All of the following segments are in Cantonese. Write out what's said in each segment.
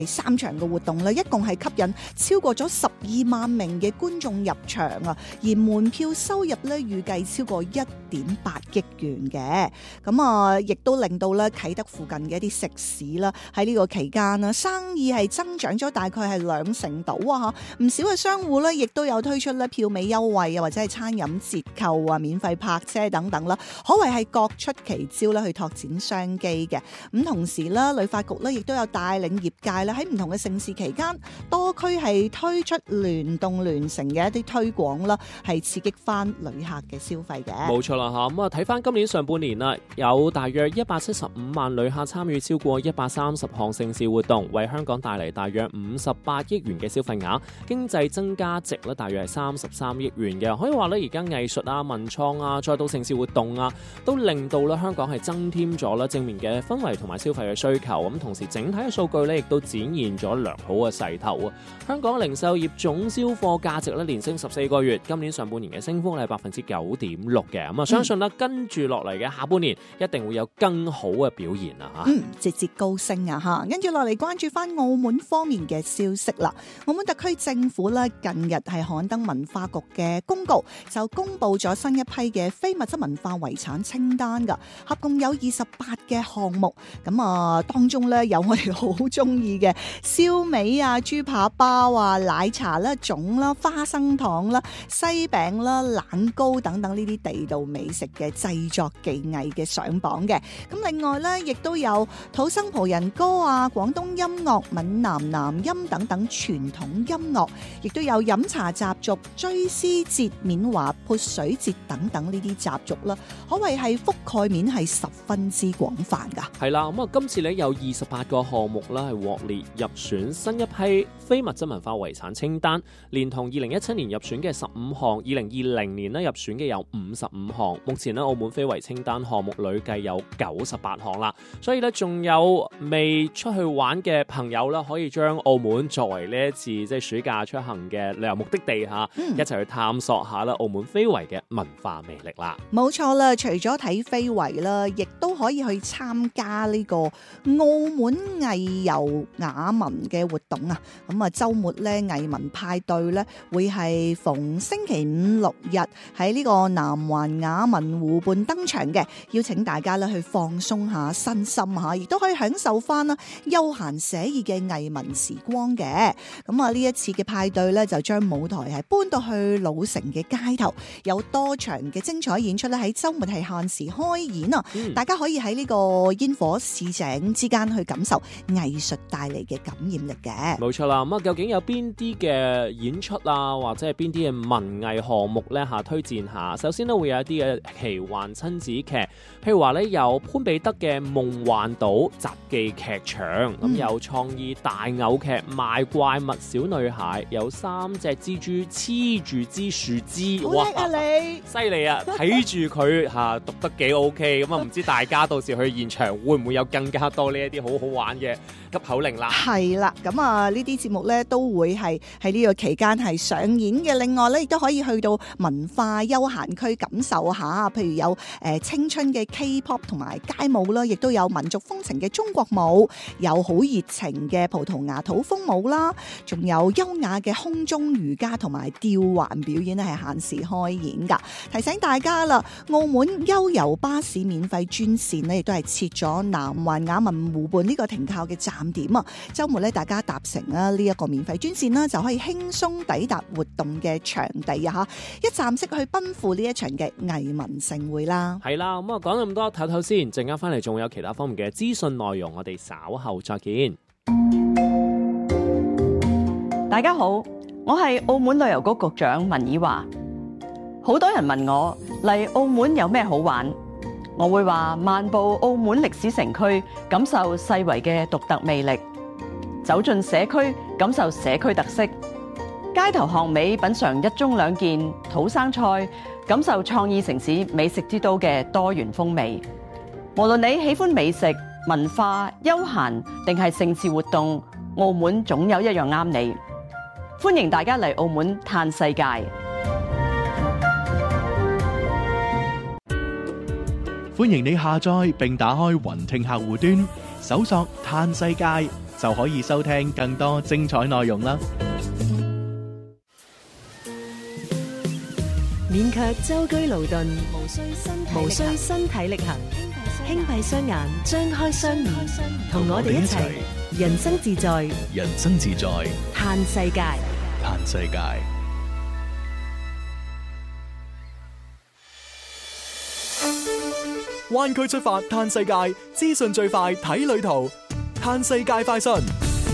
3場嘅活動咧，一共係吸引超過咗12萬名嘅觀眾入場啊，而門票收入咧預計超過1.8億元嘅。咁啊，亦都令到咧啟德附近嘅一啲食肆啦，喺呢個期間啦，生意係增長咗大概係2成度啊！唔少嘅商戶咧，亦都有推出咧票尾優惠啊，或者係餐飲折扣啊、免費泊車等等啦，可謂係各出奇招咧去拓展商機嘅。咁同時啦，旅發局咧亦都有帶領業界咧喺唔同嘅盛事期間，多區係推出聯動聯乘嘅一啲推廣啦，係刺激翻旅客嘅消費嘅。 冇錯啦嚇，咁啊睇翻今年上半年啦，有大約175萬旅客參與超過130項盛事活動，為香港帶嚟大約58億元嘅消費額，經濟增加值咧大約係33億元嘅。可以話咧，而家藝術啊、文創啊，再到盛事活動啊，都令到咧香港係增添咗咧正面嘅氛圍同埋消費嘅需求。咁同時整體嘅數據咧，亦都展現咗良好嘅勢頭啊！香港零售業總銷貨價值咧連升14個月，今年上半年嘅升幅係9.6%嘅。咁啊，相信咧跟住落嚟嘅下半年一定會有更好嘅表現啊！ 節節高升啊！嚇，跟住落嚟關注翻澳門方面嘅消息啦。澳門特區政府咧近日係刊登文化局嘅公告，就公布咗新一批嘅非物質文化遺產清單㗎，合共有28嘅項目。咁啊，當中咧有我哋好中意嘅燒味啊、豬扒包啊、奶茶啦、粽啦、花生糖啦、西餅啦、冷糕等等呢啲地道美食嘅製作技藝嘅上榜嘅。咁另外咧，亦都有土生葡人歌啊、廣東音樂、閩南南音等等傳統音樂，亦都有飲茶習俗、追思節、緬華潑水節等等呢啲習俗啦，可謂係覆蓋面係十分之廣泛噶。 係啦，咁啊，今次咧有28個項目啦，係獲列入選新一批非物質文化遺產清單，連同2017年入選嘅15項，2020年咧入選嘅有55項。目前咧澳門非遺清單項目累計有98項啦，所以咧仲有未出去玩嘅朋友啦，可以將澳門作為呢一次即係暑假出行嘅旅遊目的地嚇，一齊去探索下啦澳門非遺嘅文化魅力啦。 冇錯啦，除咗睇非遺啦，亦都可以去參加呢個澳門藝遊雅文嘅活動啊！咁啊，週末咧藝文派對咧會係逢星期5、6日喺呢個南環雅文湖畔登場嘅，邀請大家咧去放鬆下身心嚇，亦都可以享受翻啦休閒寫意嘅藝文時光嘅。咁啊，呢一次嘅派對咧就將舞台係搬到去老城嘅街頭，有多場嘅精彩演出咧喺週末係限時開演啊！大家可以喺呢個煙火市井之間去感受藝術帶嚟嘅感染力嘅。 冇錯啦，咁啊，究竟有邊啲嘅演出啊，或者係邊啲嘅文藝項目咧嚇推薦下？首先咧會有一啲嘅奇幻親子劇，譬如話咧有潘彼得嘅夢幻島雜技劇場，咁有創意大偶劇賣怪物小女孩，有3隻蜘蛛黐住支樹枝， 好叻啊你！ 犀利啊！睇住佢嚇讀得幾 OK， 咁啊唔知大家到時去現場會唔會有更加多呢一啲好好玩嘅急口令啦？ 係啦，咁啊呢啲節目咧都會係喺呢個期間係上演嘅。另外咧亦都可以去到文化休閒區感受下，譬如有青春嘅 K-pop 同埋街舞啦，亦都有民族風情嘅中國舞，有好熱情嘅葡萄牙土風舞啦，仲有優雅嘅空中瑜伽同埋吊環表演咧係限時開演噶。提醒大家啦，澳門悠遊巴士免費專線咧亦都係設咗南環雅文湖畔呢個停靠嘅站點啊！週末咧大家搭乘啦呢一個免費專線啦，就可以輕鬆抵達活動嘅場地啊！嚇，一站式去奔赴呢一場嘅藝文盛會啦。 係啦，咁啊講咁多，唞唞先，陣間翻嚟仲有其他方面嘅資訊內容，我哋稍後再見。 大家好，我係澳門旅遊局局長文以華。好多人問我嚟澳門有咩好玩，我會話漫步澳門歷史城區，感受世遺嘅獨特魅力；走進社區，感受社區特色；街頭巷尾品嚐一盅兩件土生菜，感受創意城市美食之都嘅多元風味。無論你喜歡美食、文化、休閒定係盛事活動，澳門總有一樣啱你。歡迎大家嚟澳門嘆世界。 歡迎你下載並打開雲聽客戶端，搜索嘆世界， 就可以收聽更多精彩內容啦。 免卻舟車勞頓，無需身體力行，輕閉雙眼，張開雙耳，同我哋一齊人生自在， 人生自在， 嘆世界。 嘆世界。灣區出發嘆世界，資訊最快睇旅途，嘆世界快訊。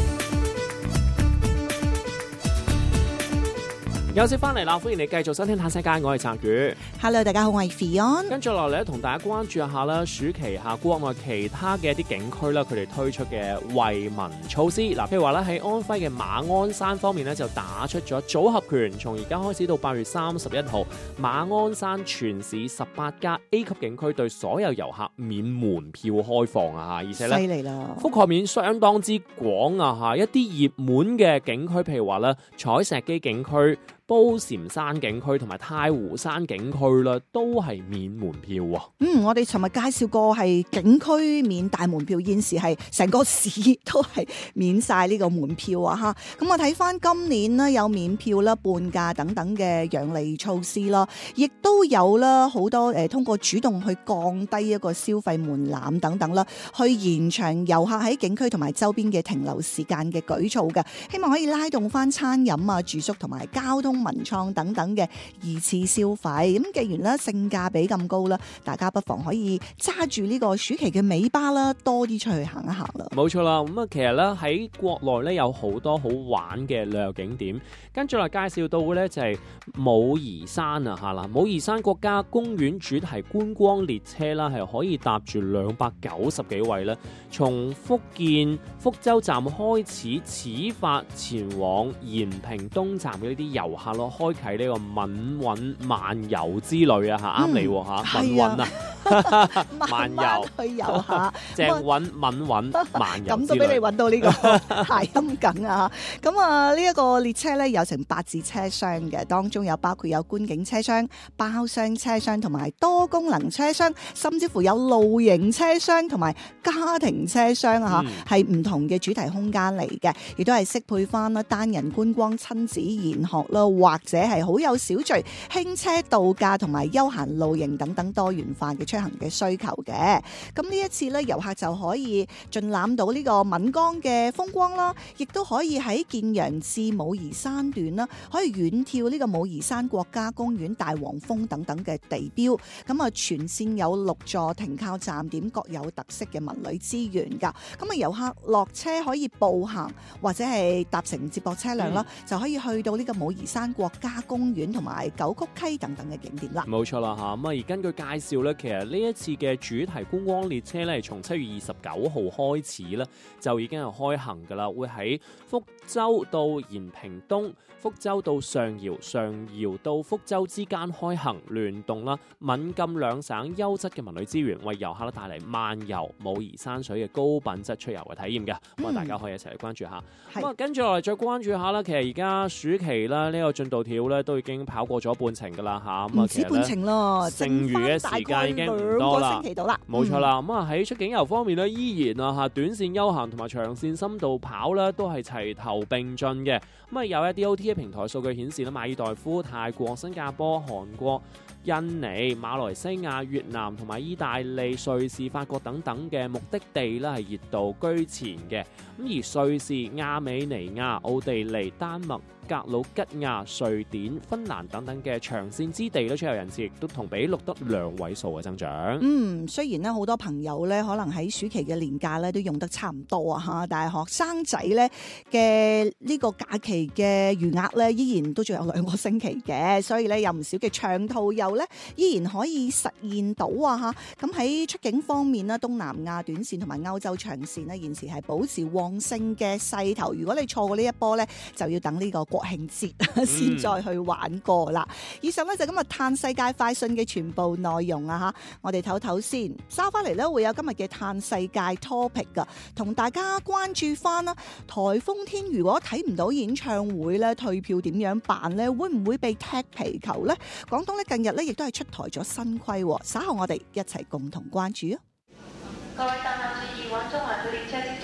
有節翻嚟啦，歡迎你繼續收聽《嘆世界》，我係澤宇。 Hello， 大家好，我係 Fion。 跟住落嚟咧，同大家關注一下啦，暑期下國外其他嘅一啲景區啦，佢哋推出嘅惠民措施。嗱，譬如話咧喺安徽嘅馬鞍山方面咧，就打出咗組合拳，從而家開始到8月31號，馬鞍山全市18家 A 級景區對所有遊客免門票開放啊！而且咧， 犀利啦， 覆蓋面相當之廣啊！嚇，一啲熱門嘅景區，譬如話咧采石磯景區、褒禪山景區同埋太湖山景區啦，都係免門票啊！ 我哋尋日介紹過係景區免大門票，現時係成個市都係免晒呢個門票啊！嚇，咁我睇翻今年呢，有免票啦、半價等等嘅讓利措施啦，亦都有啦好多通過主動去降低一個消費門檻等等啦，去延長遊客喺景區同埋周邊嘅停留時間嘅舉措嘅，希望可以拉動翻餐飲啊、住宿同埋交通、文創等等嘅二次消費。咁既然咧性價比咁高啦，大家不妨可以揸住呢個暑期嘅尾巴啦，多啲出去行一行啦。 冇錯啦，咁啊，其實咧喺國內咧有好多好玩嘅旅遊景點，跟住嚟介紹到嘅咧就係武夷山啊嚇啦，武夷山國家公園主題觀光列車啦，係可以搭住290幾位咧，從福建福州站開始始發前往延平東站嘅呢啲遊客咯，開啟呢個敏韻漫遊之旅啊嚇，啱你嚇，敏韻啊，漫遊去遊下， 鄭韻敏韻漫遊之旅， 咁都俾你揾到呢個諧音梗啊！咁啊，呢一個列車咧有成8節車廂嘅，當中包括有觀景車廂、包廂車廂同埋多功能車廂，甚至乎有露營車廂同埋家庭車廂啊！係唔同嘅主題空間嚟嘅，亦都係適配翻啦單人觀光、親子研學啦，或者係好有小聚、輕車度假同埋休閒露營等等多元化嘅出行嘅需求嘅。咁呢一次咧，遊客就可以盡覽到呢個岷江嘅風光啦，亦都可以喺建陽至武夷山段啦，可以遠眺呢個武夷山國家公園、大黃蜂等等嘅地標。咁啊，全線有6座停靠站點，各有特色嘅文旅資源㗎。咁啊，遊客落車可以步行或者係搭乘接駁車輛啦，就可以去到呢個武夷山國家公園同埋九曲溪等等嘅景點啦。 冇錯啦嚇，咁啊而根據介紹咧，其實呢一次嘅主題觀光列車咧，從7月29號開始咧，就已經係開行㗎啦，會喺福州到延平東、福州到上饒、上饒到福州之間開行，聯動啦閩贛兩省優質嘅文旅資源，為遊客咧帶嚟漫遊武夷山水嘅高品質出遊嘅體驗嘅。咁啊，大家可以一齊嚟關注下。咁啊，跟住落嚟再關注下啦。其實而家暑期啦，呢個進度條咧都已經跑過咗半程㗎啦嚇。咁啊， 唔止半程咯， 剩餘嘅時間已經唔多啦。 2個星期到啦。 冇錯啦。咁啊喺出境遊方面咧，依然啊嚇短線休閒同埋長線深度跑咧都係齊頭並進嘅。咁啊有一啲 OTA 平台數據顯示咧，馬爾代夫、泰國、新加坡、韓國、印尼、馬來西亞、越南同埋意大利、瑞士、法國等等嘅目的地咧係熱度居前嘅。咁而瑞士、亞美尼亞、奧地利、丹麥、格魯吉亞、瑞典、芬蘭等等嘅長線之地咧，出遊人次亦都同比錄得2位數嘅增長。 雖然咧好多朋友咧可能喺暑期嘅年假咧都用得差唔多啊嚇，但係學生仔咧嘅呢個假期嘅餘額咧依然都仲有2個星期嘅，所以咧有唔少嘅長途遊咧依然可以實現到啊嚇。咁喺出境方面咧，東南亞短線同埋歐洲長線咧現時係保持旺盛嘅勢頭。如果你錯過呢一波咧，就要等呢個國慶節先再去玩過啦。以上咧就今日嘆世界快訊嘅全部內容啊嚇，我哋唞唞先，收翻嚟咧會有今日嘅嘆世界 topic 噶，同大家關注翻啦。颱風天如果睇唔到演唱會咧，退票點樣辦咧？會唔會被踢皮球咧？廣東咧近日咧亦都係出台咗新規，稍後我哋一齊共同關注啊！ 各位乘客注意，往中環嘅列車